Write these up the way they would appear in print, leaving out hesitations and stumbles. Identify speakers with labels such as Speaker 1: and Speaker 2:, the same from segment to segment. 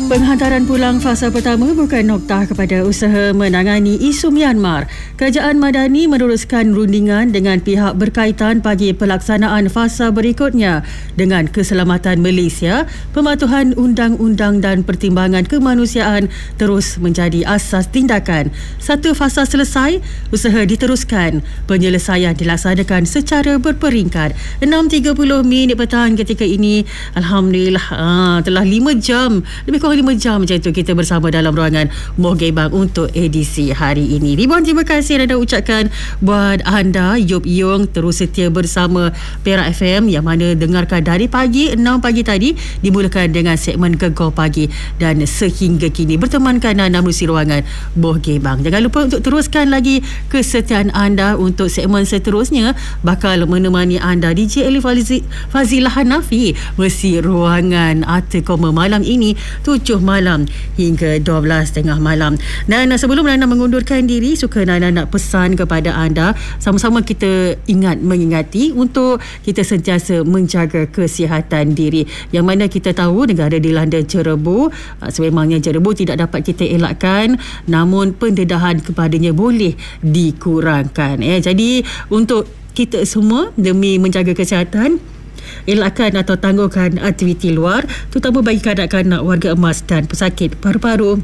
Speaker 1: Penghantaran pulang fasa pertama bukan noktah kepada usaha menangani isu Myanmar. Kerajaan Madani meneruskan rundingan dengan pihak berkaitan bagi pelaksanaan fasa berikutnya dengan keselamatan Malaysia. Pematuhan undang-undang dan pertimbangan kemanusiaan terus menjadi asas tindakan. Satu fasa selesai, usaha diteruskan. Penyelesaian dilaksanakan secara berperingkat. 6.30 petang ketika ini. Alhamdulillah, telah 5 jam, lebih kurang 5 jam macam itu kita bersama dalam ruangan Muar Gebang untuk edisi hari ini. Ribuan terima kasih anda ucapkan buat anda Yop Yong terus setia bersama Perak FM yang mana dengarkan dari pagi 6 pagi tadi dimulakan dengan segmen Gegar Pagi dan sehingga kini bertemankan anda melalui ruangan Muar Gebang. Jangan lupa untuk teruskan lagi kesetiaan anda untuk segmen seterusnya bakal menemani anda DJ Elif Fazilah Hanafi mesti ruangan Arte Koma malam ini 7 malam hingga 12.30 malam. Dan sebelum Nana mengundurkan diri, suka Nana nak pesan kepada anda, sama-sama kita mengingati untuk kita sentiasa menjaga kesihatan diri. Yang mana kita tahu negara dilanda cerebu, sememangnya cerebu tidak dapat kita elakkan, namun pendedahan kepadanya boleh dikurangkan. Jadi untuk kita semua demi menjaga kesihatan, elakkan atau tangguhkan aktiviti luar, terutama bagi kanak-kanak, warga emas dan pesakit paru-paru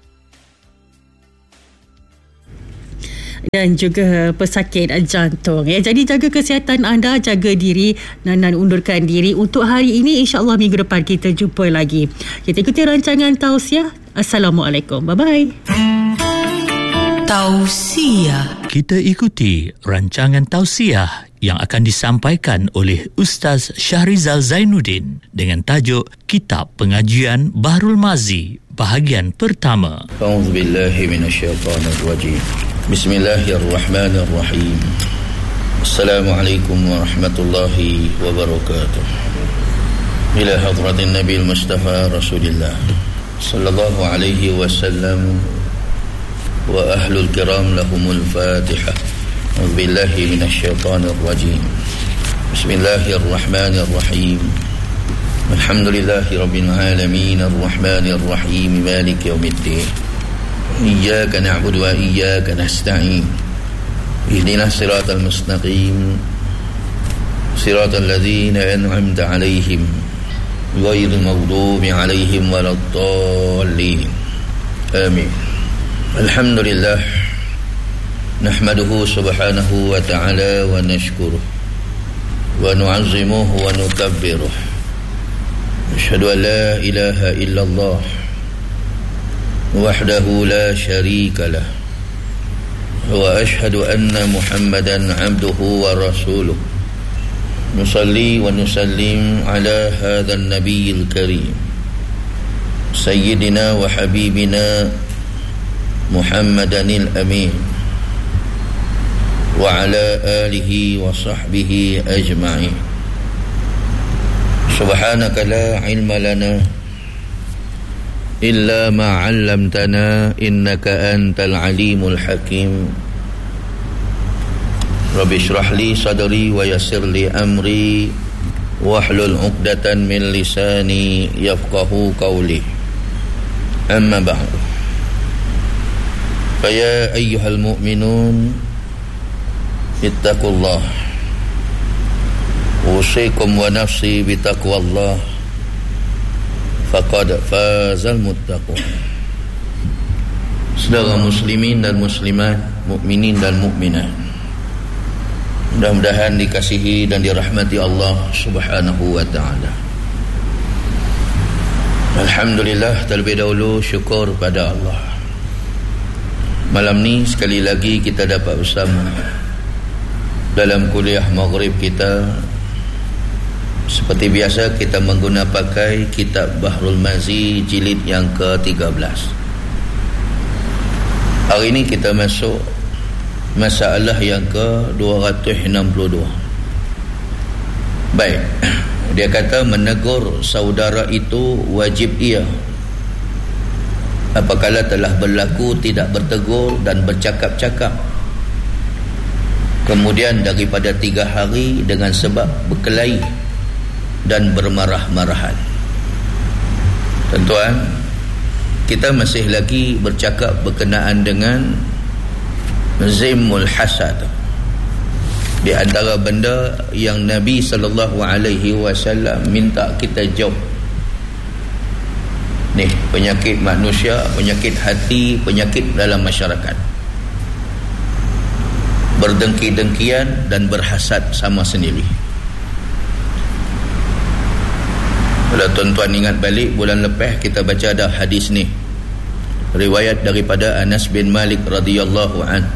Speaker 1: dan juga pesakit jantung. Jadi jaga kesihatan anda, jaga diri dan undurkan diri. Untuk hari ini, insya-Allah minggu depan kita jumpa lagi. Kita ikuti rancangan tausiah. Assalamualaikum. Bye-bye.
Speaker 2: Tausiah. Kita ikuti rancangan tausiah yang akan disampaikan oleh Ustaz Syahrizal Zainuddin dengan tajuk Kitab Pengajian Bahrul Mazi bahagian pertama.
Speaker 3: A'udzubillahi minasyaitonirrajim. Bismillahirrahmanirrahim. Assalamualaikum warahmatullahi wabarakatuh. Ila hadratin Nabi Mustafa Rasulillah sallallahu alaihi wasallam wa ahlul kiram lahumul Fatihah. أعوذ بالله من الشيطان الرجيم بسم الله الرحمن الرحيم الحمد لله رب العالمين الرحمن الرحيم مالك يوم الدين إياك نعبد وإياك نستعين اهدنا الصراط المستقيم صراط الذين أنعمت عليهم غير المغضوب عليهم ولا الضالين آمين. الحمد لله نحمده سبحانه وتعالى ونشكره ونعظمه ونكبره. نشهد أن لا إله إلا الله وحده لا شريك له وأشهد أن محمدا عبده ورسوله. نصلي ونسلم على هذا النبي الكريم سيدنا وحبيبنا محمدا الأمين وعلى آله وصحبه أجمعين. سبحانك لا علم لنا إلا ما علمتنا إنك أنت العليم الحكيم. رب اشرح لي صدري ويسر لي أمري واحلل عقدة من لساني يفقه قولي. أما بعد، فيا أيها المؤمنون ittaqullah usikum wa nafsi bitaqwallah faqad fazal muttaqun. Saudara muslimin dan muslimat, mukminin dan mukminat, mudah-mudahan dikasihi dan dirahmati Allah Subhanahu wa taala. Alhamdulillah, terlebih dahulu syukur pada Allah. Malam ni sekali lagi kita dapat bersama dalam kuliah maghrib kita. Seperti biasa kita pakai kitab Bahrul Mazi jilid yang ke-13. Hari ini kita masuk masalah yang ke-262. Baik, dia kata menegur saudara itu wajib ia apabila telah berlaku tidak bertegur dan bercakap-cakap, kemudian daripada 3 hari dengan sebab berkelahi dan bermarah-marahan. Tuan-tuan, kita masih lagi bercakap berkenaan dengan Zimul Hasad. Di antara benda yang Nabi SAW minta kita jauh, ni penyakit manusia, penyakit hati, penyakit dalam masyarakat, berdengki-dengkian dan berhasad sama sendiri. Kalau tuan-tuan ingat balik, bulan lepas kita baca ada hadis ni, riwayat daripada Anas bin Malik radhiyallahu anhu.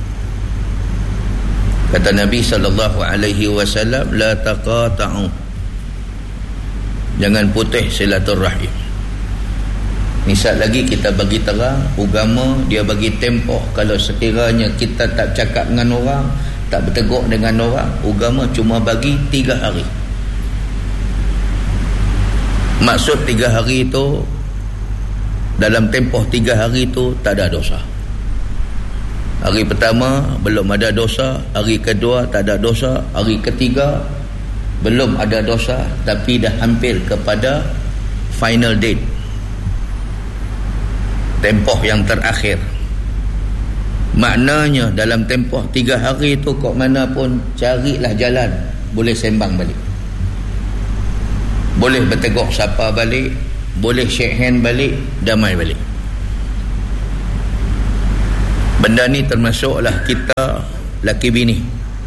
Speaker 3: Kata Nabi SAW, la taqata'u, jangan putih silaturrahim. Misal lagi kita bagi terang, agama dia bagi tempoh, kalau sekiranya kita tak cakap dengan orang, tak bertegur dengan orang, agama cuma bagi 3 hari. Maksud 3 hari itu, dalam tempoh 3 hari itu tak ada dosa. Hari pertama belum ada dosa, hari kedua tak ada dosa, hari ketiga belum ada dosa tapi dah hampir kepada final date, tempoh yang terakhir. Maknanya dalam tempoh 3 hari itu kok mana pun carilah jalan, boleh sembang balik, boleh bertegur sapa balik, boleh shake hand balik, damai balik. Benda ni termasuklah kita laki bini,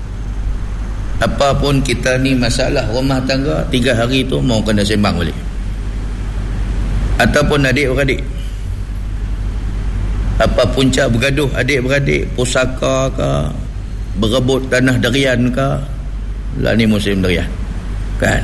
Speaker 3: apapun kita ni masalah rumah tangga, 3 hari tu mau kena sembang balik. Ataupun adik-beradik, apa punca bergaduh adik-beradik, pusaka ke, berebut tanah derian ke, lah ni musim derian kan.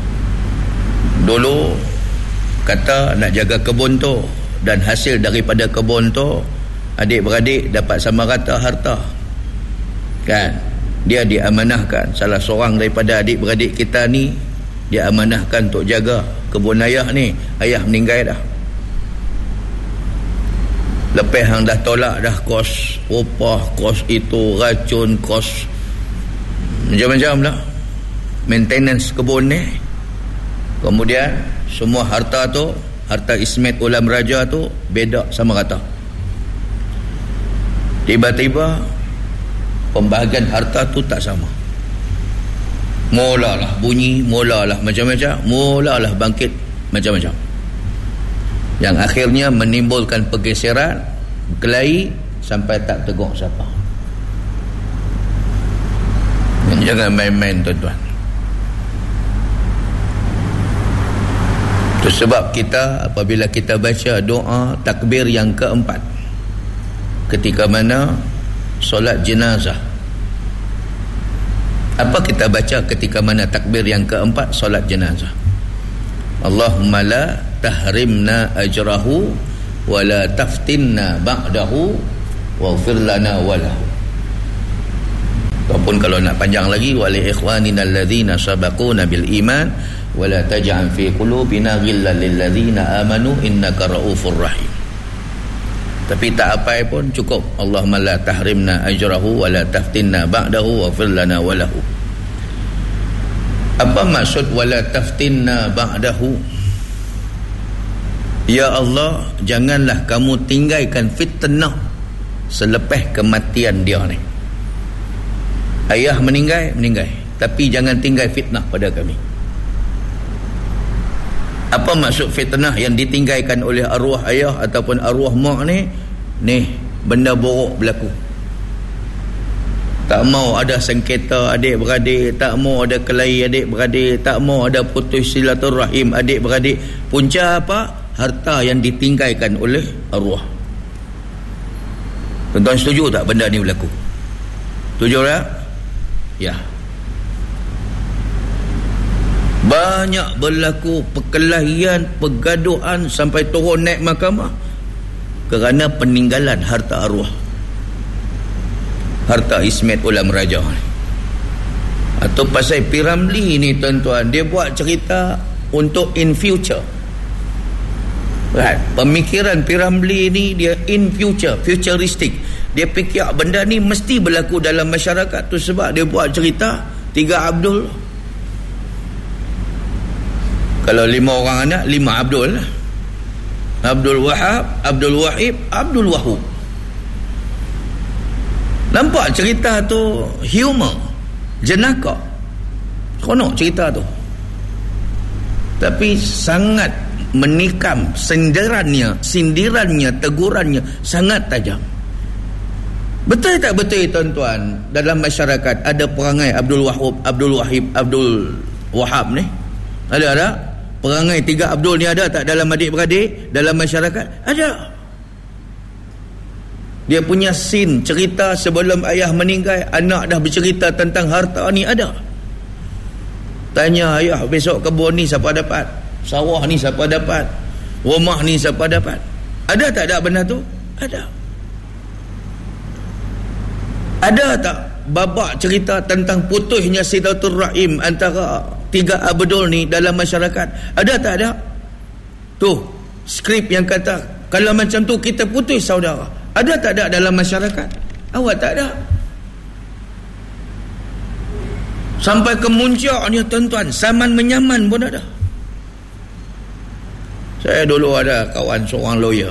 Speaker 3: Dulu kata nak jaga kebun tu, dan hasil daripada kebun tu adik-beradik dapat sama rata harta kan. Dia diamanahkan, salah seorang daripada adik-beradik kita ni dia amanahkan untuk jaga kebun ayah ni. Ayah meninggal dah, lepas hang dah tolak dah kos upah, kos itu, racun, kos macam-macam lah, maintenance kebun ni. Kemudian semua harta tu, harta Ismet Ulam Raja tu beda sama rata. Tiba-tiba pembahagian harta tu tak sama. Mulalah bunyi, mulalah macam-macam, mulalah bangkit macam-macam, yang akhirnya menimbulkan pergeseran, berkelahi sampai tak tegur siapa. Jangan main-main tuan-tuan. Itu sebab kita apabila kita baca doa takbir yang keempat ketika mana solat jenazah, apa kita baca ketika mana takbir yang keempat solat jenazah? Allahumma la tahrimna ajrahu wa la taftinna ba'dahu waghfir lana walahu. Ataupun kalau nak panjang lagi, wa li ikhwanina alladhina sabaquna bil iman wa la taj'al fi qulubina ghillan lil ladzina amanu innaka raufur rahim. Tapi tak apa pun cukup, Allahumma la tahrimna ajrahu wa la taftinna ba'dahu waghfir lana walahu. Apa maksud wala taftinna ba'dahu? Ya Allah, janganlah kamu tinggalkan fitnah selepas kematian dia ni. Ayah meninggal, tapi jangan tinggal fitnah pada kami. Apa maksud fitnah yang ditinggalkan oleh arwah ayah ataupun arwah mak ni? Ni benda buruk berlaku. Tak mau ada sengketa adik-beradik, tak mau ada kelahi adik-beradik, tak mau ada putus silaturahim adik-beradik. Punca apa? Harta yang ditinggalkan oleh arwah. Tuan-tuan setuju tak benda ni berlaku? Setuju tak? Ya. Banyak berlaku perkelahian, pergaduhan sampai turun naik mahkamah kerana peninggalan harta arwah, harta Ismet Ulam Raja. Atau pasal Piramli ni tuan-tuan, dia buat cerita untuk in future. Right. Pemikiran Piramli ni dia in future, futuristic. Dia fikir benda ni mesti berlaku dalam masyarakat tu, sebab dia buat cerita 3 Abdul. Kalau 5 orang anak, 5 Abdul lah. Abdul Wahab, Abdul Wahib, Abdul Wahub. Nampak cerita tu humor, jenaka, seronok cerita tu, tapi sangat menikam. Sindirannya, tegurannya sangat tajam. Betul tak betul tuan-tuan, dalam masyarakat ada perangai Abdul Wahab, Abdul Wahib, Abdul Wahab ni? Ada perangai 3 Abdul ni ada tak dalam adik-beradik, dalam masyarakat? Ada. Dia punya scene cerita sebelum ayah meninggal, anak dah bercerita tentang harta ni, ada. Tanya ayah, besok kebun ni siapa dapat, sawah ni siapa dapat, rumah ni siapa dapat? Ada tak ada benda tu? Ada. Ada tak babak cerita tentang putusnya silaturahim antara 3 Abdul ni dalam masyarakat? Ada tak ada? Tu skrip yang kata kalau macam tu kita putus saudara. Ada tak ada dalam masyarakat? Awak tak ada. Sampai ke muncaknya tuan-tuan, saman menyaman pun ada. Saya dulu ada kawan seorang lawyer.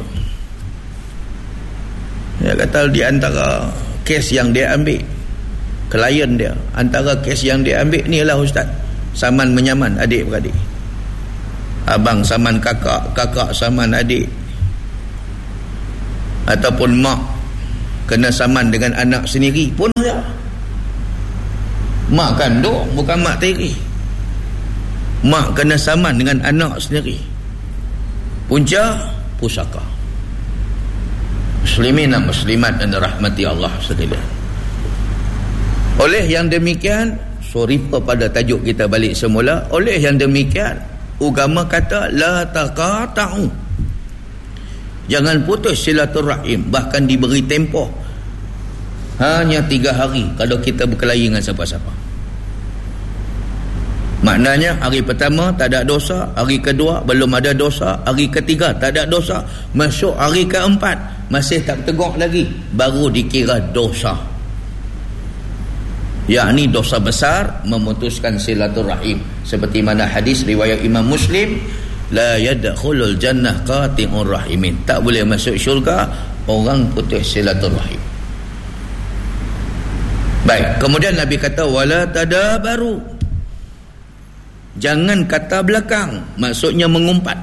Speaker 3: Dia kata di antara kes yang dia ambil, klien dia, antara kes yang dia ambil ni lah ustaz, saman menyaman adik-beradik. Abang saman kakak, kakak saman adik, ataupun mak kena saman dengan anak sendiri pun ada. Mak kandung bukan mak tiri, mak kena saman dengan anak sendiri. Punca pusaka. Muslimin dan muslimat dan rahmati Allah sekalian. Oleh yang demikian, sorry pada tajuk kita balik semula. Oleh yang demikian, agama kata la taqata'u, jangan putus silaturahim, bahkan diberi tempoh hanya 3 hari kalau kita berkelahi dengan siapa-siapa. Maknanya hari pertama tak ada dosa, hari kedua belum ada dosa, hari ketiga tak ada dosa, masuk hari keempat masih tak tegak lagi, baru dikira dosa, yakni dosa besar, memutuskan silaturahim. Seperti mana hadis riwayat Imam Muslim, la yadkhulul jannah qati'ur rahimin, tak boleh masuk syurga orang putus silaturahim. Baik, kemudian Nabi kata wala tadabaru, jangan kata belakang, maksudnya mengumpat.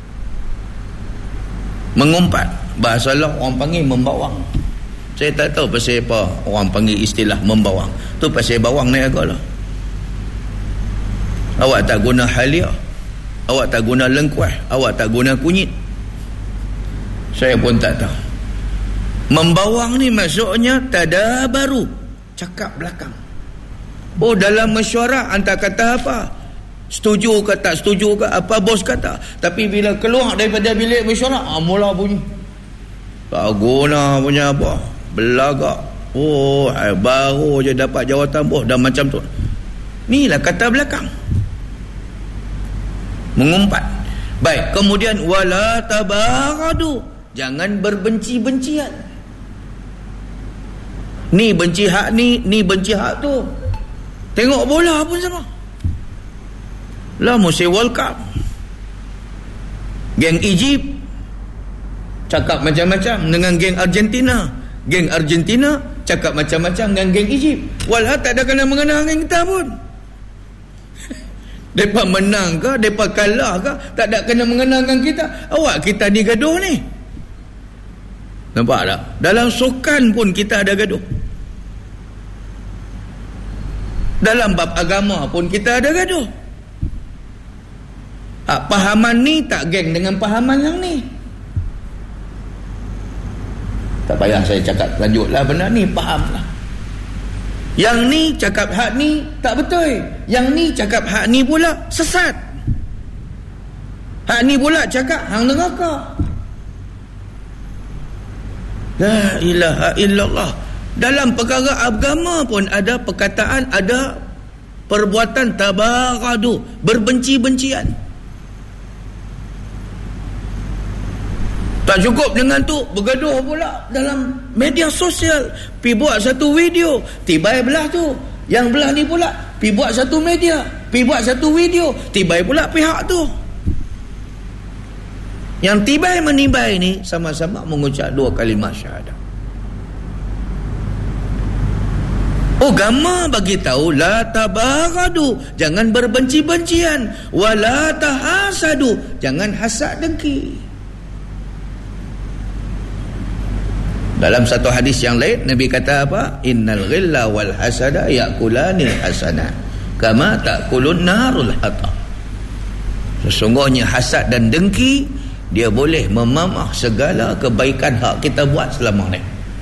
Speaker 3: Mengumpat, bahasa Allah orang panggil membawang. Saya tak tahu pasal apa orang panggil istilah membawang. Tu pasal bawang naik agak lah. Awak tak guna halia, awak tak guna lengkuas, awak tak guna kunyit. Saya pun tak tahu. Membawang ni maksudnya tadabaru, cakap belakang. Oh, dalam mesyuarat anda kata apa? Setuju ke tak setuju ke apa bos kata, tapi bila keluar daripada bilik mesyuarat, mula bunyi tak guna punya apa, belagak. Oh, baru je dapat jawatan bos dah macam tu. Ni lah kata belakang, mengumpat. Baik, kemudian wala tabaradu, jangan berbenci-bencian. Ni benci hak ni benci hak tu. Tengok bola pun sama lah, musim World Cup, geng Egypt cakap macam-macam dengan geng Argentina, geng Argentina cakap macam-macam dengan geng Egypt. Walhal tak ada kena-mengena dengan kita pun. Mereka menang ke, mereka kalah ke, tak ada kena-mengena dengan kita. Awak kita ni gaduh ni, nampak tak? Dalam sukan pun kita ada gaduh, dalam bab agama pun kita ada gaduh. Pahaman ni tak geng dengan pahaman yang ni. Tak payah saya cakap lanjutlah benda ni, fahamlah. Yang ni cakap hak ni tak betul, yang ni cakap hak ni pula sesat, hak ni pula cakap hang neraka. La ilaha illallah. Dalam perkara agama pun ada perkataan, ada perbuatan tabaradu, berbenci-bencian. Tak cukup dengan tu, bergaduh pula dalam media sosial. Pi buat satu video, tibai belah tu. Yang belah ni pula pi buat satu media, pi buat satu video, tibai pula pihak tu. Yang tibai menibai ni sama-sama mengucap 2 kalimah syahadah. Agama bagi tahu la tabaghadu, jangan berbenci-bencian, wala tahasadu, jangan hasad dengki. Dalam satu hadis yang lain Nabi kata apa? Innal ghilla wal hasada yakulanil hasanat kama takulun narul hatab. Sesungguhnya hasad dan dengki dia boleh memamah segala kebaikan hak kita buat selama ni.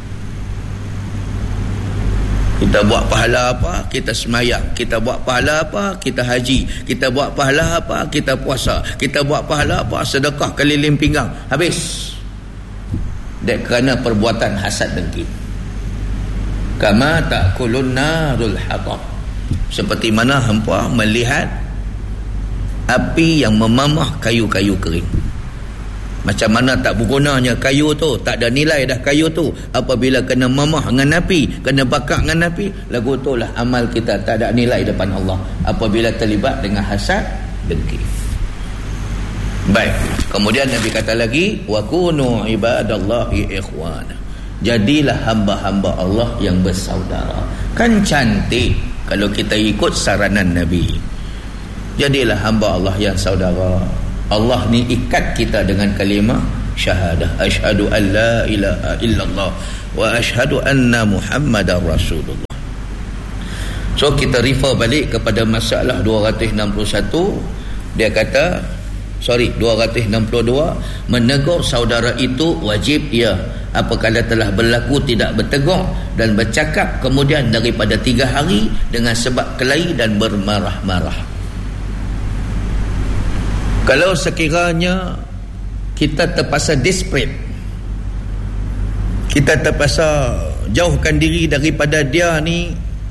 Speaker 3: Kita buat pahala apa, kita semayang. Kita buat pahala apa, kita haji. Kita buat pahala apa, kita puasa. Kita buat pahala apa, sedekah keliling pinggang. Habis. Dan kerana perbuatan hasad dengki. Kama ta'kulun narul hatab. Seperti mana hampa melihat api yang memamah kayu-kayu kering. Macam mana tak bergunanya kayu tu, tak ada nilai dah kayu tu apabila kena mamah dengan api, kena bakar dengan api. Lagu tu lah amal kita tak ada nilai depan Allah apabila terlibat dengan hasad dengki. Baik, kemudian Nabi kata lagi, wa kunu ibadallahi ikhwana, jadilah hamba-hamba Allah yang bersaudara. Kan cantik kalau kita ikut saranan Nabi. Jadilah hamba Allah yang saudara. Allah ni ikat kita dengan kalimah syahadah, asyhadu an la ilaha illallah wa asyhadu anna Muhammadar Rasulullah. So kita refer balik kepada masalah 261. Dia kata 262, menegur saudara itu wajib ya apabila telah berlaku tidak bertegur dan bercakap kemudian daripada 3 hari dengan sebab kelahi dan bermarah-marah. Kalau sekiranya kita terpaksa desperate, kita terpaksa jauhkan diri daripada dia ni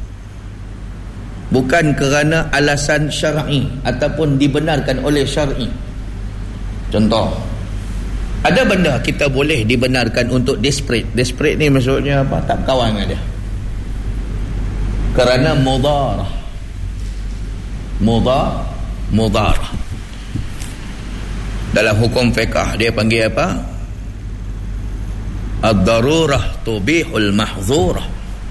Speaker 3: bukan kerana alasan syar'i ataupun dibenarkan oleh syar'i. Contoh, ada benda kita boleh dibenarkan untuk desperate. Desperate ni maksudnya apa? Tak kawan dengan dia. Kerana mudarah. Dalam hukum fiqh dia panggil apa? Ad-darurah tubihul mahzurah.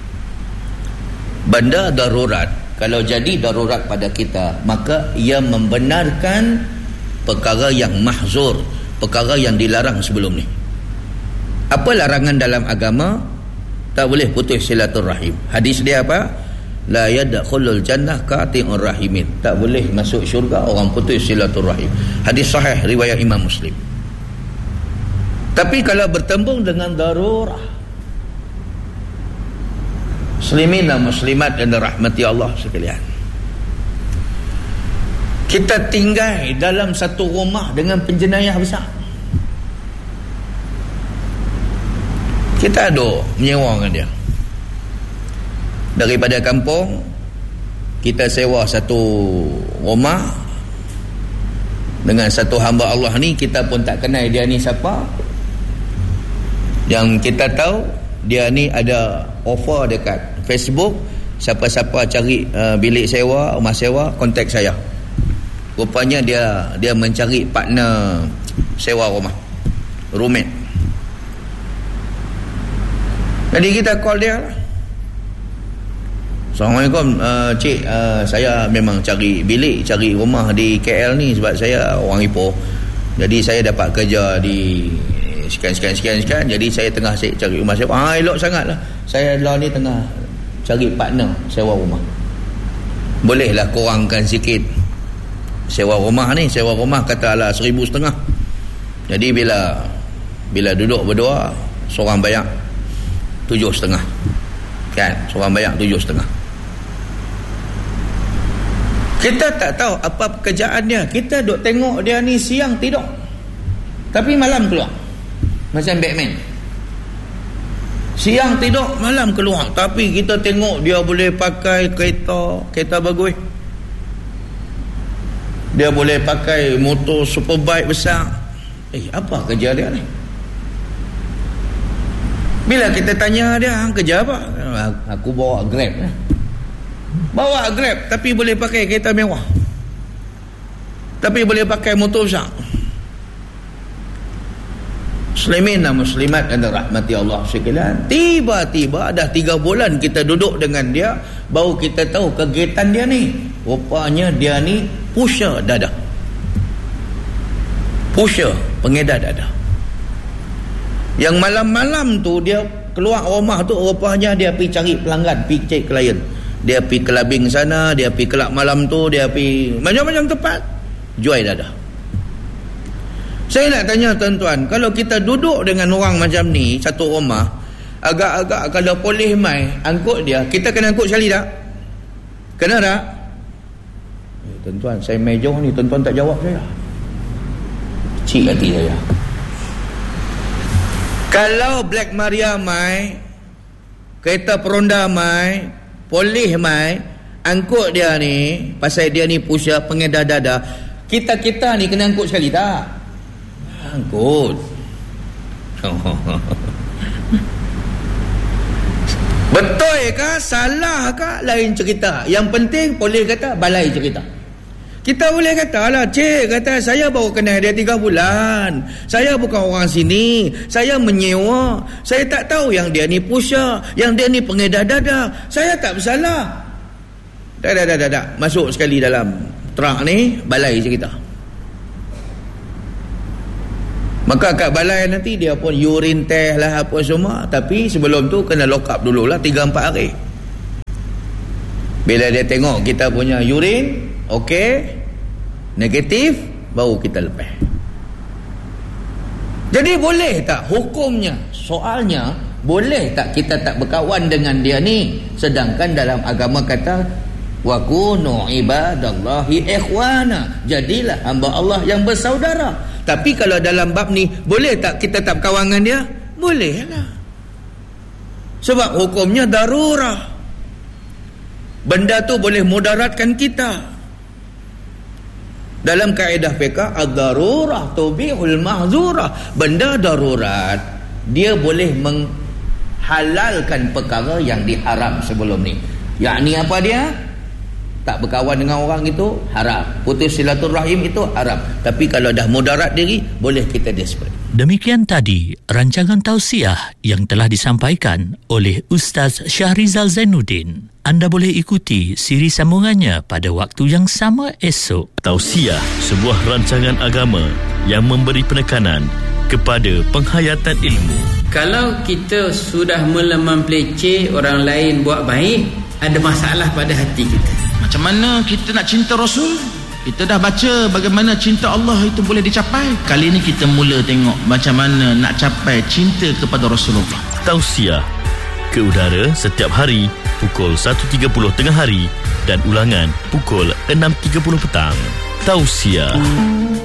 Speaker 3: Benda darurat, kalau jadi darurat pada kita, maka ia membenarkan perkara yang mahzur, perkara yang dilarang sebelum ni. Apa larangan dalam agama? Tak boleh putus silaturahim. Hadis dia apa? La yadkhulul jannah qati'ur rahimin. Tak boleh masuk syurga orang putus silaturahim. Hadis sahih riwayat Imam Muslim. Tapi kalau bertembung dengan darurah, muslimin dan muslimat yang dirahmati Allah sekalian, kita tinggal dalam satu rumah dengan penjenayah besar. Kita ada menyewa dengan dia. Daripada kampung kita sewa satu rumah dengan satu hamba Allah ni, kita pun tak kenal dia ni siapa. Yang kita tahu dia ni ada offer dekat Facebook, siapa-siapa cari bilik sewa, rumah sewa, kontak saya. Rupanya dia mencari partner sewa rumah, roommate. Jadi kita call dia lah. Assalamualaikum, cik, saya memang cari bilik, cari rumah di KL ni sebab saya orang Ipoh. Jadi saya dapat kerja di sekian. Jadi saya tengah cari rumah sewa. Elok sangat lah. Saya lah ni tengah cari partner sewa rumah. Bolehlah kurangkan sikit sewa rumah ni. Sewa rumah katalah 1,500. Jadi bila duduk berdua, seorang bayar 7,500. Kan? Seorang bayar 7,500. Kita tak tahu apa pekerjaan dia. Kita duk tengok dia ni siang tidur, tapi malam keluar. Macam Batman. Siang tidur, malam keluar. Tapi kita tengok dia boleh pakai kereta bagus. Dia boleh pakai motor superbike besar. Apa kerja dia ni? Bila kita tanya dia, kerja apa? Aku bawa Grab. Bawa Grab, tapi boleh pakai kereta mewah. Tapi boleh pakai motor besar. Muslimin dan muslimat yang dirahmati Allah sekalian, tiba-tiba dah 3 bulan kita duduk dengan dia, baru kita tahu kegiatan dia ni. Rupanya dia ni pusher dadah. Pusher, pengedar dadah. Yang malam-malam tu dia keluar rumah tu, rupanya dia pergi cari pelanggan, pergi cari klien. Dia pergi kelabing sana, dia pergi kelab malam tu, dia pergi macam-macam tempat jual dadah. Saya nak tanya tuan-tuan, kalau kita duduk dengan orang macam ni satu rumah, agak-agak kalau polis mai angkut dia, kita kena angkut sekali tak? Kena tak? Tuan-tuan, saya mai jauh ni, tuan-tuan tak jawab saya. Cik hati saya. Kalau Black Maria mai, kereta peronda mai, polis mai, angkut dia ni, pasal dia ni pusher, pengedar dadah, kita ni kena angkut sekali tak? Angkut. Betul ke? Salah ke? Lain cerita. Yang penting polis kata, balai cerita. Kita boleh kata lah, cik kata saya baru kenal dia 3 bulan, saya bukan orang sini, saya menyewa, saya tak tahu yang dia ni pusher, yang dia ni pengedar dadah, saya tak bersalah. Tak. Masuk sekali dalam truk ni, balai cerita. Maka kat balai nanti dia pun urine test lah apa semua, tapi sebelum tu kena lock up dululah 3-4 hari. Bila dia tengok kita punya urine okey, negatif, baru kita lepas. Jadi boleh tak hukumnya? Soalnya boleh tak kita tak berkawan dengan dia ni, sedangkan dalam agama kata wa kunu ibadallahi ikhwana, jadilah hamba Allah yang bersaudara. Tapi kalau dalam bab ni, boleh tak kita tak berkawan dengan dia? Boleh lah. Sebab hukumnya darurah. Benda tu boleh mudaratkan kita. Dalam kaedah fiqh, ad-darurah tubihul mahzurah. Benda darurat, dia boleh menghalalkan perkara yang diharam sebelum ni. Yakni apa dia? Tak berkawan dengan orang itu haram, putus silaturahim itu haram. Tapi kalau dah mudarat diri, boleh kita desperate.
Speaker 2: Demikian tadi rancangan tausiah yang telah disampaikan oleh Ustaz Syahrizal Zainuddin. Anda boleh ikuti siri sambungannya pada waktu yang sama esok.
Speaker 4: Tausiah, sebuah rancangan agama yang memberi penekanan kepada penghayatan ilmu.
Speaker 5: Kalau kita sudah mula mempelece orang lain buat baik, ada masalah pada hati kita.
Speaker 6: Macam mana kita nak cinta Rasul? Kita dah baca bagaimana cinta Allah itu boleh dicapai. Kali ini kita mula tengok macam mana nak capai cinta kepada Rasulullah.
Speaker 4: Tausiah ke udara setiap hari pukul 1.30 tengah hari dan ulangan pukul 6.30 petang. Tausiah.